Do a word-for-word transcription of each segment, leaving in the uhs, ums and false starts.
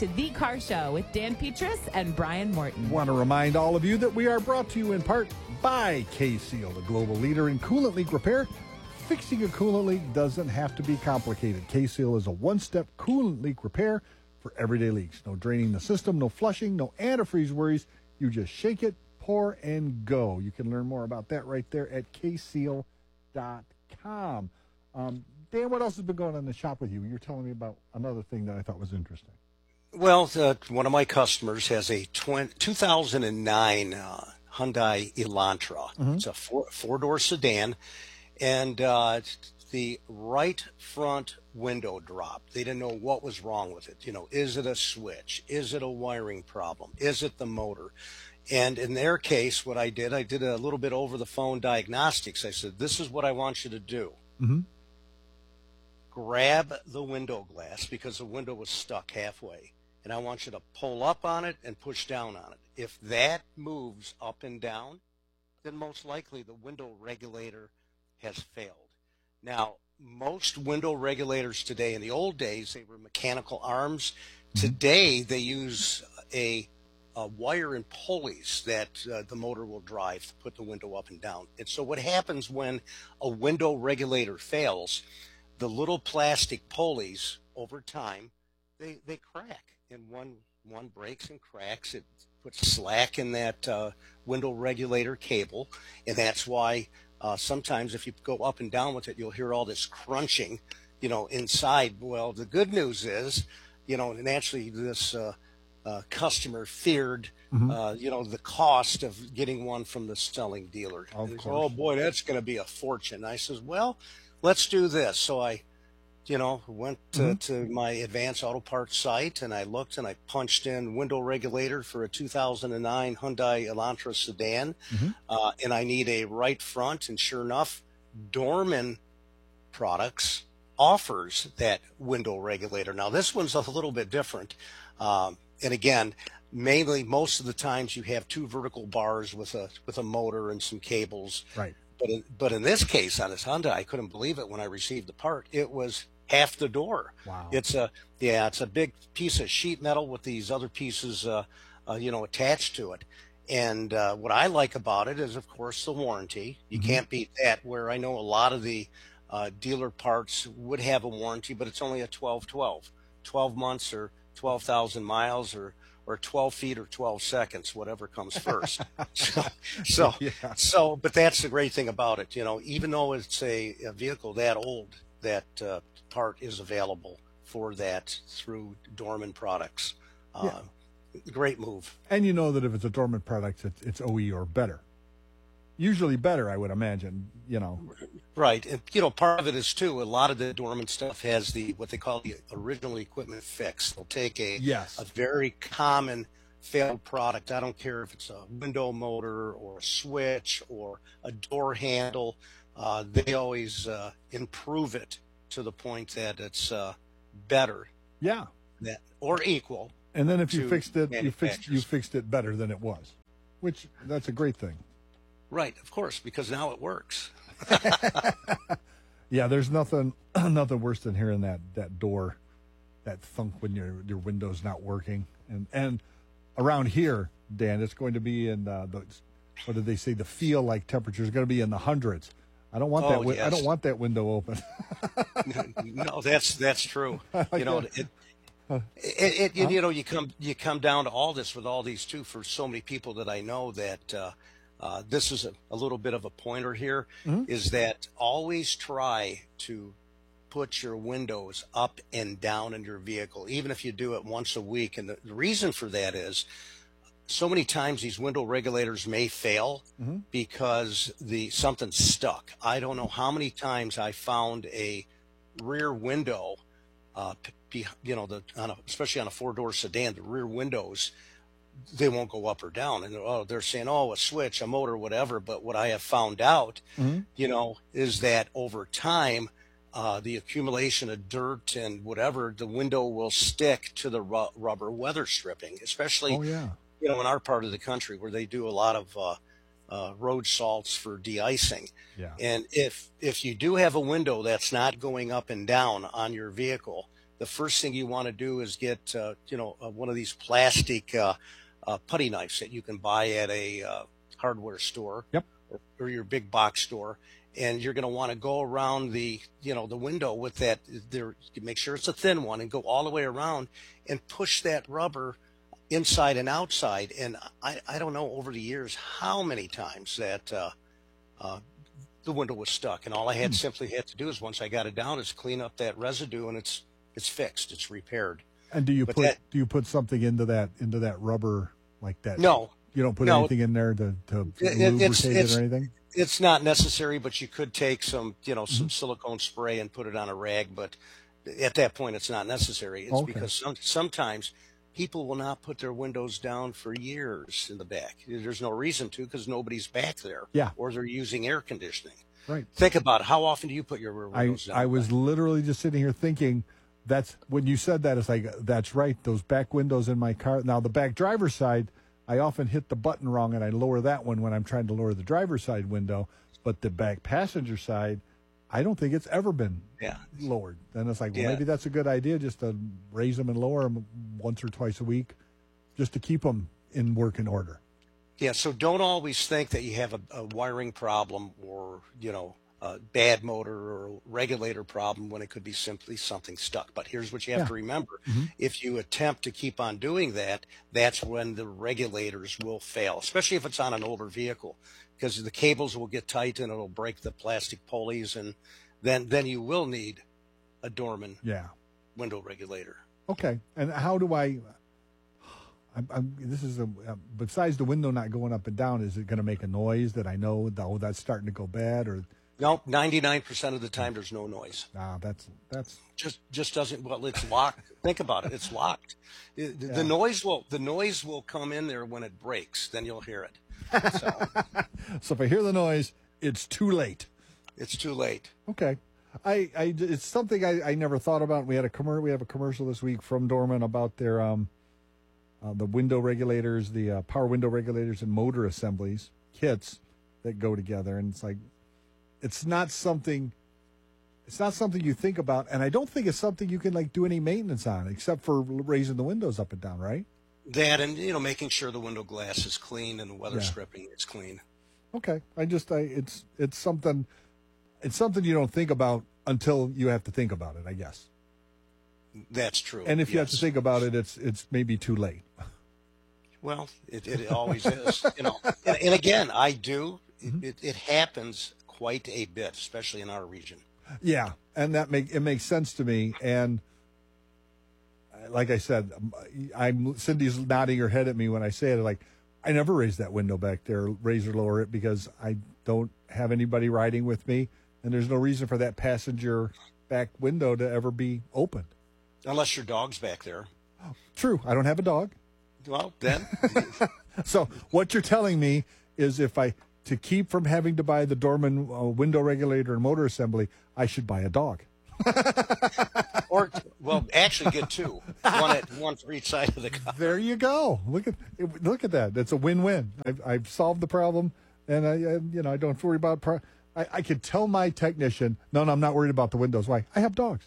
to The Car Show with Dan Petrus and Brian Morton. Want to remind all of you that we are brought to you in part by K-Seal, the global leader in coolant leak repair. Fixing a coolant leak doesn't have to be complicated. K-Seal is a one-step coolant leak repair for everyday leaks. No draining the system, no flushing, no antifreeze worries. You just shake it, pour, and go. You can learn more about that right there at k seal dot com. Um, Dan, what else has been going on in the shop with you? You're telling me about another thing that I thought was interesting. Well, uh, one of my customers has a two thousand nine uh, Hyundai Elantra. Mm-hmm. It's a four, four-door sedan, and uh, the right front window dropped. They didn't know what was wrong with it. You know, is it a switch? Is it a wiring problem? Is it the motor? And in their case, what I did, I did a little bit over-the-phone diagnostics. I said, this is what I want you to do. Mm-hmm. Grab the window glass because the window was stuck halfway, and I want you to pull up on it and push down on it. If that moves up and down, then most likely the window regulator has failed. Now, most window regulators today, in the old days, they were mechanical arms. Mm-hmm. Today, they use a, a wire and pulleys that uh, the motor will drive to put the window up and down. And so what happens when a window regulator fails, the little plastic pulleys, over time, they, they crack. And one, one breaks and cracks. It puts slack in that uh, window regulator cable. And that's why uh, sometimes if you go up and down with it, you'll hear all this crunching, you know, inside. Well, the good news is, you know, naturally this uh, uh, customer feared, mm-hmm. uh, you know, the cost of getting one from the selling dealer. Of Said, course. oh, boy, that's going to be a fortune. I says, well, let's do this. So I, you know, went to, mm-hmm. to my Advanced Auto Parts site, and I looked and I punched in window regulator for a two thousand nine Hyundai Elantra sedan, mm-hmm. uh, and I need a right front. And sure enough, Dorman Products offers that window regulator. Now, this one's a little bit different. Um, and again, mainly most of the times you have two vertical bars with a with a motor and some cables. Right. But in, but in this case, on this Hyundai, I couldn't believe it when I received the part. It was half the door. Wow. It's a yeah, it's a big piece of sheet metal with these other pieces, uh, uh, you know, attached to it. And uh, what I like about it is, of course, the warranty. You mm-hmm. can't beat that. Where I know a lot of the uh, dealer parts would have a warranty, but it's only a twelve twelve, twelve months or twelve thousand miles or or twelve feet or twelve seconds, whatever comes first. so, so, yeah. so, but that's the great thing about it. You know, even though it's a, a vehicle that old, that uh, part is available for that through Dorman Products. Uh, yeah. Great move. And you know that if it's a Dorman product, it's, it's O E or better. Usually better, I would imagine, you know. Right. And, you know, part of it is, too, a lot of the Dorman stuff has the what they call the original equipment fix. They'll take a, yes. a very common failed product. I don't care if it's a window motor or a switch or a door handle. Uh, they always uh, improve it to the point that it's uh, better. Yeah. That, or equal. And then if you fixed it, you fixed, you fixed it better than it was, which that's a great thing. Right, of course, because now it works. Yeah, there's nothing nothing worse than hearing that, that door, that thunk when your your window's not working. And and around here, Dan, it's going to be in uh, the what did they say? The feel like temperature is going to be in the hundreds. I don't want oh, that. Wi- yes. I don't want that window open. No, that's that's true. You know, it, it, it, it you know you come you come down to all this with all these too. For so many people that I know that. Uh, Uh, this is a, a little bit of a pointer here, mm-hmm. is that always try to put your windows up and down in your vehicle, even if you do it once a week. And the, the reason for that is so many times these window regulators may fail mm-hmm. because the something's stuck. I don't know how many times I found a rear window, uh, be, you know, the, on a, especially on a four-door sedan, the rear windows, they won't go up or down. And oh, they're saying, oh, a switch, a motor, whatever. But what I have found out, mm-hmm. you know, is that over time, uh, the accumulation of dirt and whatever, the window will stick to the ru- rubber weather stripping, especially, oh, yeah. you know, in our part of the country where they do a lot of uh, uh, road salts for de-icing. Yeah. And if if you do have a window that's not going up and down on your vehicle, the first thing you want to do is get, uh, you know, uh, one of these plastic uh, uh, putty knives that you can buy at a uh, hardware store. Yep. or, or your big box store. And you're going to want to go around the, you know, the window with that. There, make sure it's a thin one, and go all the way around and push that rubber inside and outside. And I, I don't know over the years how many times that uh, uh, the window was stuck. And all I had hmm. simply had to do is, once I got it down, is clean up that residue, and it's it's fixed, it's repaired. And do you but put that, do you put something into that into that rubber like that? No, you don't put no, anything in there to to it, lubricate it's, it it's, or anything. It's not necessary, but you could take some, you know, some mm-hmm. silicone spray and put it on a rag. But at that point, it's not necessary. It's okay. because some, sometimes people will not put their windows down for years in the back. There's no reason to, because nobody's back there. Yeah. Or they're using air conditioning. Right. Think about it. How often do you put your windows I, down? I was back? literally just sitting here thinking, that's when you said that, it's like, that's right. Those back windows in my car. Now, the back driver's side, I often hit the button wrong, and I lower that one when I'm trying to lower the driver's side window. But the back passenger side, I don't think it's ever been yeah. lowered. And it's like, well, yeah. maybe that's a good idea, just to raise them and lower them once or twice a week, just to keep them in working order. Yeah, so don't always think that you have a, a wiring problem or, you know, a bad motor or a regulator problem when it could be simply something stuck. But here's what you have yeah. to remember. Mm-hmm. If you attempt to keep on doing that, that's when the regulators will fail, especially if it's on an older vehicle, because the cables will get tight and it'll break the plastic pulleys, and then, then you will need a Dorman yeah. window regulator. Okay. And how do I... I'm, I'm, this is a, uh, besides the window not going up and down, is it going to make a noise that I know that, oh, that's starting to go bad? Or no, ninety-nine percent of the time there's no noise. Nah, that's that's just just doesn't. Well, it's locked. Think about it. It's locked. It, the, yeah. the noise will the noise will come in there when it breaks. Then you'll hear it. So, so if I hear the noise, it's too late. It's too late. Okay. I, I it's something I, I never thought about. We had a commer- we have a commercial this week from Dorman about their um uh, the window regulators, the uh, power window regulators and motor assemblies kits that go together, and it's like it's not something it's not something you think about, and I don't think it's something you can like do any maintenance on except for raising the windows up and down, right? That, and you know, making sure the window glass is clean and the weather yeah. stripping is clean. Okay. I just I it's it's something it's something you don't think about until you have to think about it, I guess. That's true. And if yes. you have to think about it, it's it's maybe too late. Well, it, it always is, you know. And, and again, I do. Mm-hmm. It, it happens quite a bit, especially in our region. Yeah, and that make it makes sense to me. And like I said, I'm Cindy's nodding her head at me when I say it. Like, I never raise that window back there, raise or lower it, because I don't have anybody riding with me, and there's no reason for that passenger back window to ever be opened. Unless your dog's back there. True, I don't have a dog. Well, then. So what you're telling me is, if I to keep from having to buy the Dorman uh, window regulator and motor assembly, I should buy a dog. Or, well, actually get two, one at one for each side of the car. There you go. Look at look at that. It's a win-win. I've, I've solved the problem, and I, I you know I don't have to worry about. Pro- I, I could tell my technician, no, no, I'm not worried about the windows. Why? I have dogs.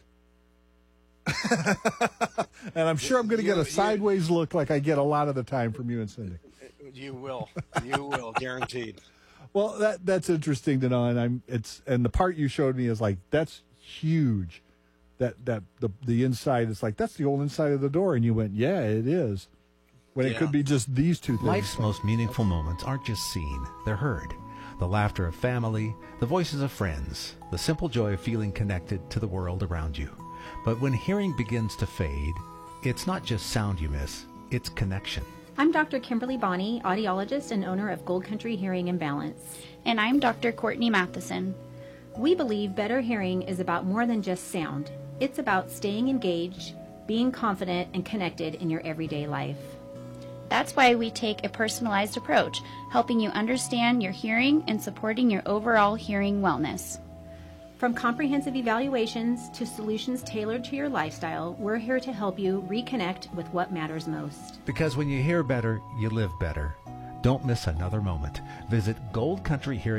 And I'm sure I'm going to get a sideways look like I get a lot of the time from you and Cindy. You will. You will, guaranteed. Well, that that's interesting to know, and I'm it's and the part you showed me is like, that's huge. That that the the inside is like, that's the old inside of the door, and you went, yeah, it is. When yeah. it could be just these two things. Life's most meaningful moments aren't just seen, they're heard. The laughter of family, the voices of friends, the simple joy of feeling connected to the world around you. But when hearing begins to fade, it's not just sound you miss, it's connection. I'm Doctor Kimberly Bonney, audiologist and owner of Gold Country Hearing and Balance. And I'm Doctor Courtney Matheson. We believe better hearing is about more than just sound. It's about staying engaged, being confident, and connected in your everyday life. That's why we take a personalized approach, helping you understand your hearing and supporting your overall hearing wellness. From comprehensive evaluations to solutions tailored to your lifestyle, we're here to help you reconnect with what matters most. Because when you hear better, you live better. Don't miss another moment. Visit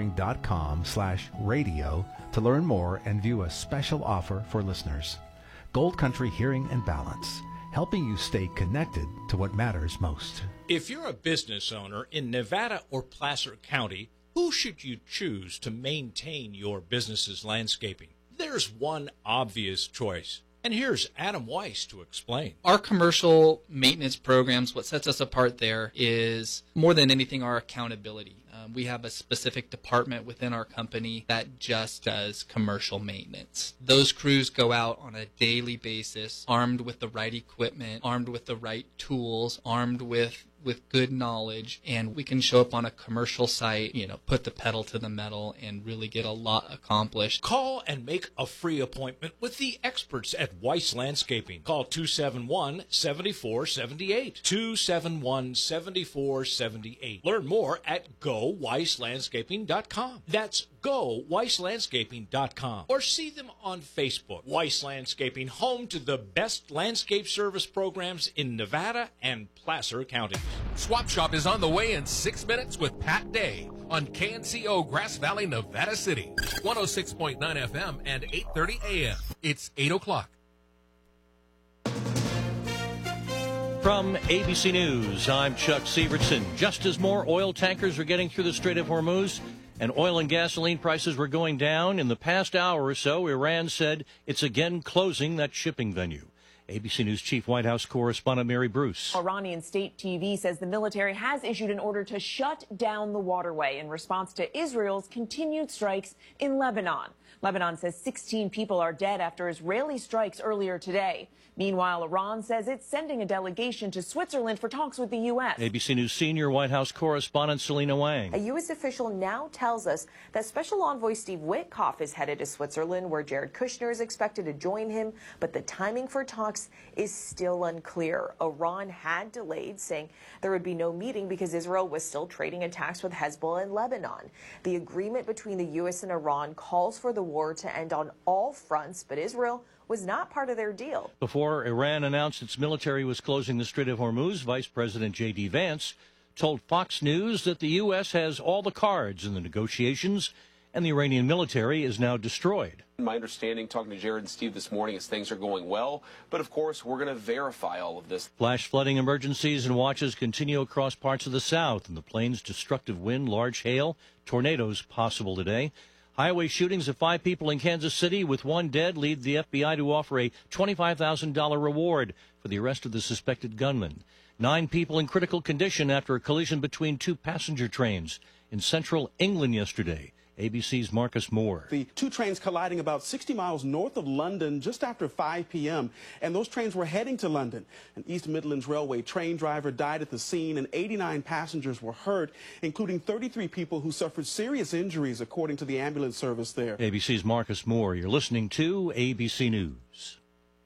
goldcountryhearing.com slash radio to learn more and view a special offer for listeners. Gold Country Hearing and Balance, helping you stay connected to what matters most. If you're a business owner in Nevada or Placer County, who should you choose to maintain your business's landscaping? There's one obvious choice. And here's Adam Weiss to explain. Our commercial maintenance programs, what sets us apart there is more than anything our accountability. Um, we have a specific department within our company that just does commercial maintenance. Those crews go out on a daily basis, armed with the right equipment, armed with the right tools, armed with with good knowledge, and we can show up on a commercial site, you know, put the pedal to the metal and really get a lot accomplished. Call and make a free appointment with the experts at Weiss Landscaping. Call two seven one, seven four seven eight, two seven one, seven four seven eight. Learn more at go weiss landscaping dot com. That's go weiss landscaping dot com. Or see them on Facebook. Weiss Landscaping, home to the best landscape service programs in Nevada and Placer counties. Swap Shop is on the way in six minutes with Pat Day on K N C O Grass Valley, Nevada City, one oh six point nine F M and eight thirty A M. It's eight o'clock. From A B C News, I'm Chuck Severson. Just as more oil tankers are getting through the Strait of Hormuz and oil and gasoline prices were going down, in the past hour or so, Iran said it's again closing that shipping venue. A B C News Chief White House correspondent Mary Bruce. Iranian state T V says the military has issued an order to shut down the waterway in response to Israel's continued strikes in Lebanon. Lebanon says sixteen people are dead after Israeli strikes earlier today. Meanwhile, Iran says it's sending a delegation to Switzerland for talks with the U S. A B C News senior White House correspondent Selena Wang. A U S official now tells us that Special Envoy Steve Witkoff is headed to Switzerland, where Jared Kushner is expected to join him, but the timing for talks is still unclear. Iran had delayed, saying there would be no meeting because Israel was still trading attacks with Hezbollah in Lebanon. The agreement between the U S and Iran calls for the war to end on all fronts, but Israel was not part of their deal. Before Iran announced its military was closing the Strait of Hormuz, Vice President J D Vance told Fox News that the U S has all the cards in the negotiations and the Iranian military is now destroyed. My understanding, talking to Jared and Steve this morning, is things are going well, but of course we're going to verify all of this. Flash flooding emergencies and watches continue across parts of the South, and the plains destructive wind, large hail, tornadoes possible today. Highway shootings of five people in Kansas City with one dead lead the F B I to offer a twenty-five thousand dollars reward for the arrest of the suspected gunman. Nine people in critical condition after a collision between two passenger trains in central England yesterday. A B C's Marcus Moore. The two trains colliding about sixty miles north of London just after five p m, and those trains were heading to London. An East Midlands Railway train driver died at the scene, and eighty-nine passengers were hurt, including thirty-three people who suffered serious injuries, according to the ambulance service there. A B C's Marcus Moore. You're listening to A B C News.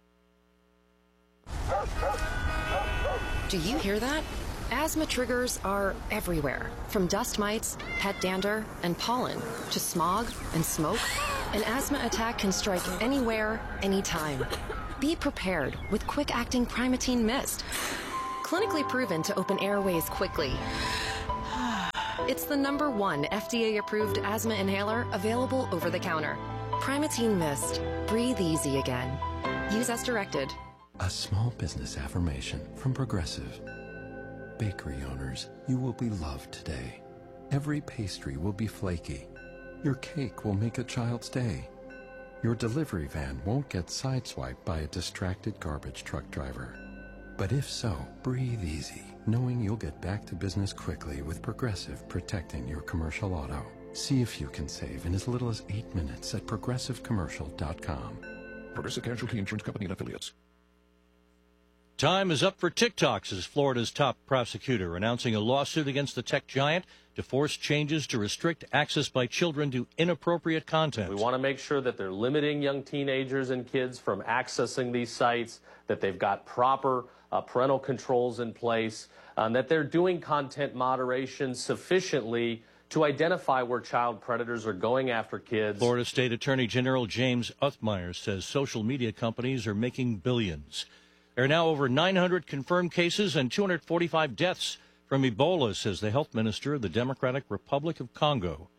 Do you hear that? Asthma triggers are everywhere, from dust mites, pet dander, and pollen, to smog and smoke. An asthma attack can strike anywhere, anytime. Be prepared with quick-acting Primatene Mist. Clinically proven to open airways quickly. It's the number one F D A-approved asthma inhaler available over the counter. Primatene Mist. Breathe easy again. Use as directed. A small business affirmation from Progressive. Bakery owners, you will be loved today. Every pastry will be flaky. Your cake will make a child's day. Your delivery van won't get sideswiped by a distracted garbage truck driver. But if so, breathe easy, knowing you'll get back to business quickly with Progressive protecting your commercial auto. See if you can save in as little as eight minutes at progressive commercial dot com. Progressive Casualty Insurance Company and Affiliates. Time is up for TikToks as Florida's top prosecutor announcing a lawsuit against the tech giant to force changes to restrict access by children to inappropriate content. We want to make sure that they're limiting young teenagers and kids from accessing these sites, that they've got proper uh, parental controls in place, um, that they're doing content moderation sufficiently to identify where child predators are going after kids. Florida State Attorney General James Uthmeier says social media companies are making billions. There are now over nine hundred confirmed cases and two hundred forty-five deaths from Ebola, says the health minister of the Democratic Republic of Congo.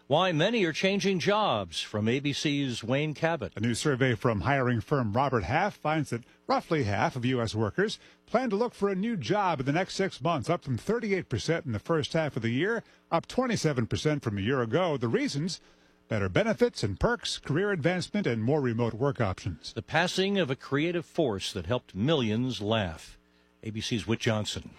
Why many are changing jobs, from A B C's Wayne Cabot. A new survey from hiring firm Robert Half finds that roughly half of U S workers plan to look for a new job in the next six months, up from thirty-eight percent in the first half of the year, up twenty-seven percent from a year ago. The reasons? Better benefits and perks, career advancement, and more remote work options. The passing of a creative force that helped millions laugh. A B C's Whit Johnson.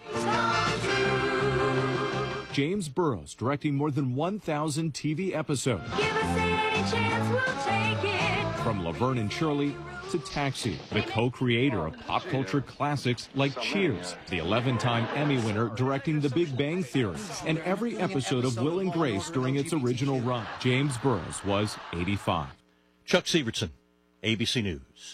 James Burrows directing more than one thousand T V episodes. Give us any chance, we'll take it. From Laverne and Shirley to Taxi, the co-creator of pop culture classics like Cheers, the eleven-time Emmy winner directing The Big Bang Theory, and every episode of Will and Grace during its original run. James Burrows was eighty-five. Chuck Severson, A B C News.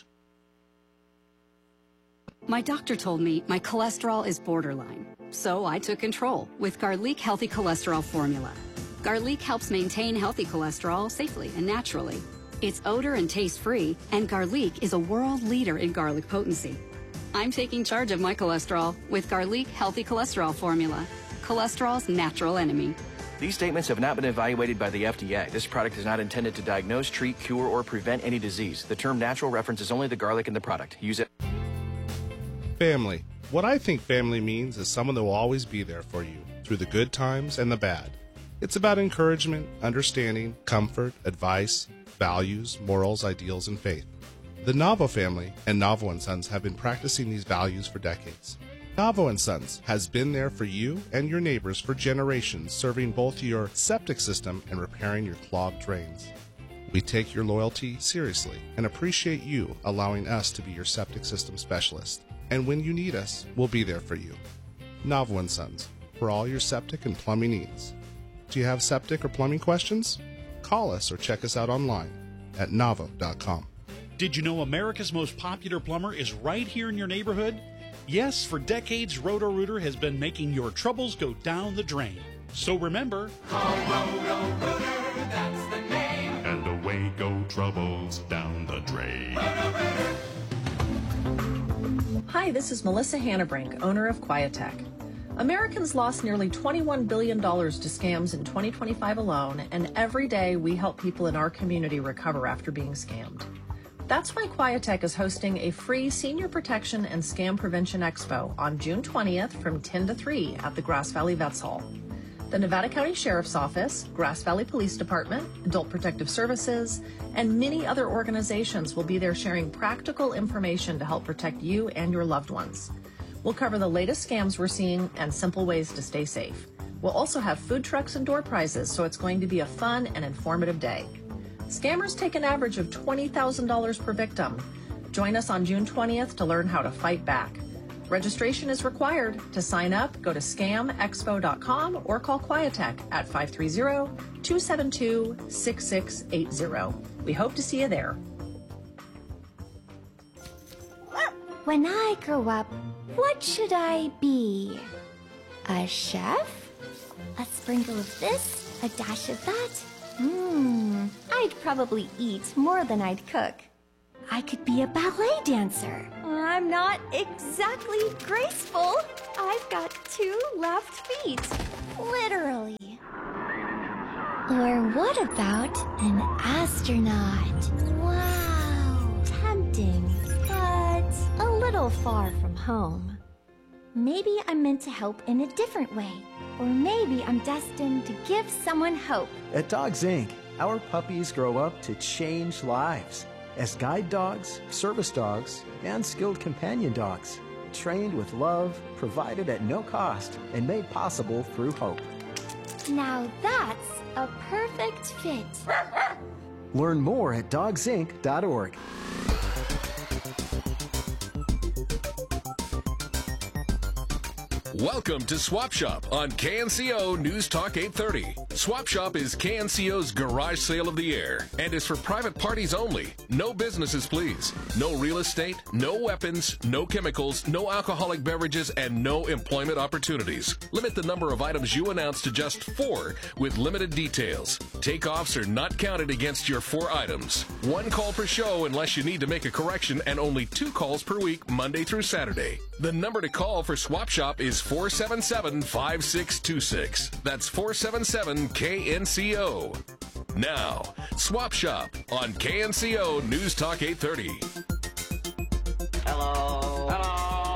My doctor told me my cholesterol is borderline, so I took control with Garlic Healthy Cholesterol Formula. Garlic helps maintain healthy cholesterol safely and naturally. It's odor and taste-free, and Garlic is a world leader in garlic potency. I'm taking charge of my cholesterol with Garlic Healthy Cholesterol Formula, cholesterol's natural enemy. These statements have not been evaluated by the F D A. This product is not intended to diagnose, treat, cure, or prevent any disease. The term natural references only the garlic in the product. Use it. Family. What I think family means is someone that will always be there for you through the good times and the bad. It's about encouragement, understanding, comfort, advice, values, morals, ideals, and faith. The Navo family and Navo and Sons have been practicing these values for decades. Navo and Sons has been there for you and your neighbors for generations, serving both your septic system and repairing your clogged drains. We take your loyalty seriously and appreciate you allowing us to be your septic system specialist. And when you need us, we'll be there for you. Navo and Sons, for all your septic and plumbing needs. Do you have septic or plumbing questions? Call us or check us out online at navo dot com. Did you know America's most popular plumber is right here in your neighborhood? Yes, for decades, Roto-Rooter has been making your troubles go down the drain. So remember, call Roto-Rooter, that's the name. And away go troubles down the drain. Roto-Rooter. Hi, this is Melissa Hannabrink, owner of Quietech. Americans lost nearly twenty-one billion dollars to scams in twenty twenty-five alone, and every day we help people in our community recover after being scammed. That's why Quietech is hosting a free Senior Protection and Scam Prevention Expo on June twentieth from ten to three at the Grass Valley Vets Hall. The Nevada County Sheriff's Office, Grass Valley Police Department, Adult Protective Services, and many other organizations will be there sharing practical information to help protect you and your loved ones. We'll cover the latest scams we're seeing and simple ways to stay safe. We'll also have food trucks and door prizes, so it's going to be a fun and informative day. Scammers take an average of twenty thousand dollars per victim. Join us on June twentieth to learn how to fight back. Registration is required. To sign up, go to scam expo dot com or call Quietech at five three zero, two seven two, six six eight zero. We hope to see you there. When I grow up, what should I be? A chef? A sprinkle of this, a dash of that? Mmm, I'd probably eat more than I'd cook. I could be a ballet dancer. I'm not exactly graceful. I've got two left feet. Literally. Or what about an astronaut? Wow. Tempting, but a little far from home. Maybe I'm meant to help in a different way. Or maybe I'm destined to give someone hope. At Dogs Incorporated, our puppies grow up to change lives. As guide dogs, service dogs, and skilled companion dogs, trained with love, provided at no cost, and made possible through hope. Now that's a perfect fit. Learn more at dogs inc dot org. Welcome to Swap Shop on K N C O News Talk eight thirty. Swap Shop is K N C O's garage sale of the year and is for private parties only. No businesses, please. No real estate, no weapons, no chemicals, no alcoholic beverages, and no employment opportunities. Limit the number of items you announce to just four with limited details. Takeoffs are not counted against your four items. One call per show unless you need to make a correction, and only two calls per week, Monday through Saturday. The number to call for Swap Shop is four seven seven, five six two six. That's four seven seven K N C O. Now, Swap Shop on K N C O News Talk eight thirty. Hello. Hello.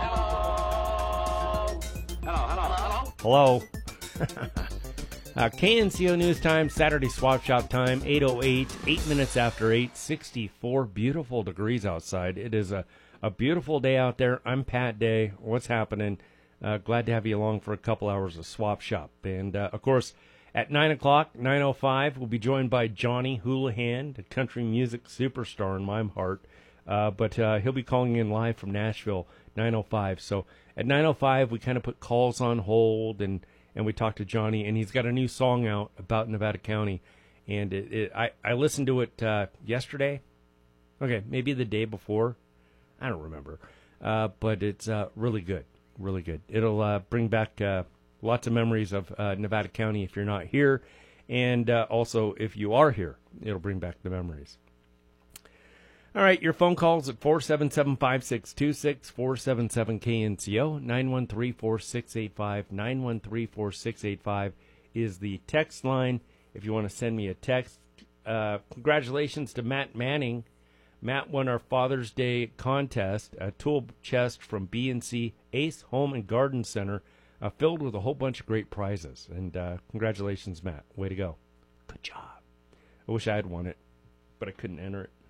Hello. Hello. Hello. uh, K N C O News Time, Saturday Swap Shop time, eight oh eight, eight minutes after eight, sixty-four beautiful degrees outside. It is a, a beautiful day out there. I'm Pat Day. What's happening? Uh, glad to have you along for a couple hours of Swap Shop. And, uh, of course, at nine o'clock, nine oh five, we'll be joined by Johnny Houlihan, the country music superstar in my heart. Uh, but uh, he'll be calling in live from Nashville, nine oh five. So at nine oh five, we kind of put calls on hold, and, and we talk to Johnny. And he's got a new song out about Nevada County. And it, it, I, I listened to it uh, yesterday. Okay, maybe the day before. I don't remember. Uh, but it's uh, really good. Really good. It'll uh, bring back uh, lots of memories of uh, Nevada County if you're not here. And uh, also, if you are here, it'll bring back the memories. All right, your phone calls at four seven seven, five six two six, four seven seven K N C O, nine one three, four six eight five, nine one three, four six eight five is the text line. If you want to send me a text, uh, congratulations to Matt Manning. Matt won our Father's Day contest, a tool chest from B and C Ace Home and Garden Center, uh, filled with a whole bunch of great prizes. And uh, congratulations, Matt. Way to go. Good job. I wish I had won it, but I couldn't enter it.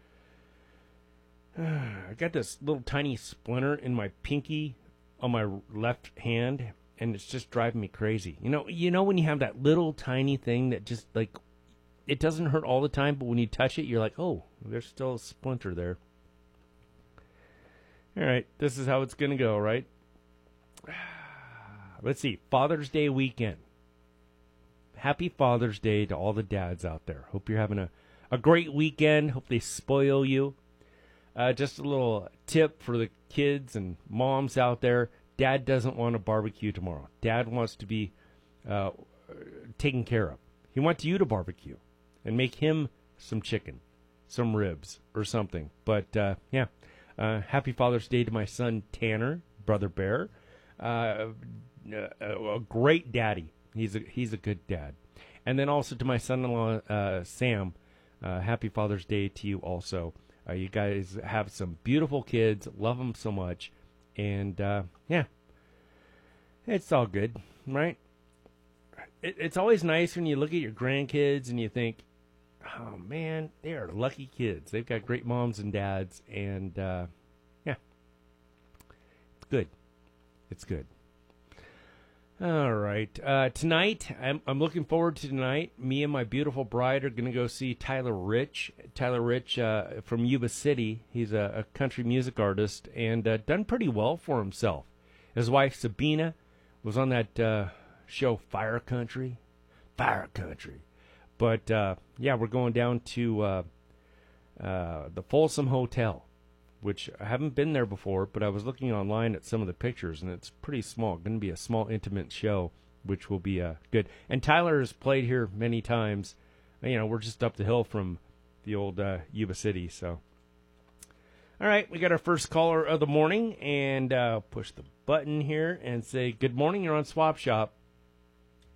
I got this little tiny splinter in my pinky on my left hand, and it's just driving me crazy. You know, you know when you have that little tiny thing that just, like, it doesn't hurt all the time, but when you touch it, you're like, oh, there's still a splinter there. All right, this is how it's going to go, right? Let's see, Father's Day weekend. Happy Father's Day to all the dads out there. Hope you're having a, a great weekend. Hope they spoil you. Uh, just a little tip for the kids and moms out there. Dad doesn't want a barbecue tomorrow. Dad wants to be uh, taken care of. He wants you to barbecue and make him some chicken, some ribs, or something. But, uh, yeah, uh, happy Father's Day to my son, Tanner, Brother Bear. Uh, a great daddy. He's a, he's a good dad. And then also to my son-in-law, uh, Sam, uh, happy Father's Day to you also. Uh, you guys have some beautiful kids, love them so much. And, uh, yeah, it's all good, right? It, it's always nice when you look at your grandkids and you think, oh, man, they are lucky kids. They've got great moms and dads, and, uh, yeah, it's good. It's good. All right. Uh, tonight, I'm, I'm looking forward to tonight. Me and my beautiful bride are going to go see Tyler Rich. Tyler Rich uh, from Yuba City. He's a, a country music artist and uh, done pretty well for himself. His wife, Sabina, was on that uh, show Fire Country. Fire Country. But, uh, yeah, we're going down to uh, uh, the Folsom Hotel, which I haven't been there before, but I was looking online at some of the pictures, and it's pretty small. Going to be a small, intimate show, which will be uh, good. And Tyler has played here many times. You know, we're just up the hill from the old uh, Yuba City, so. All right, we got our first caller of the morning, and uh, push the button here and say, good morning, you're on Swap Shop.